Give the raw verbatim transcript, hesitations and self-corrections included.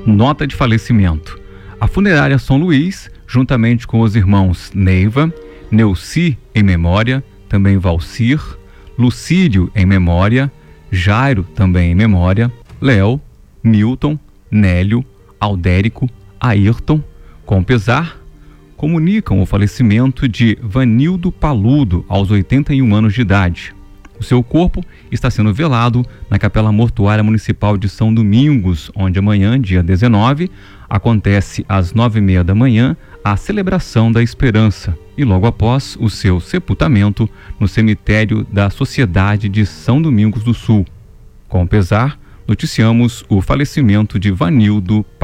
Nota de falecimento. A funerária São Luís, juntamente com os irmãos Neiva, Neuci em memória, também Valcir, Lucídio em memória, Jairo também em memória, Léo, Milton, Nélio, Aldérico, Ayrton, com pesar, comunicam o falecimento de Vanildo Paludo aos oitenta e um anos de idade. O seu corpo está sendo velado na Capela Mortuária Municipal de São Domingos, onde amanhã, dia dezenove, acontece às nove e meia da manhã a celebração da Esperança e logo após o seu sepultamento no cemitério da Sociedade de São Domingos do Sul. Com pesar, noticiamos o falecimento de Vanildo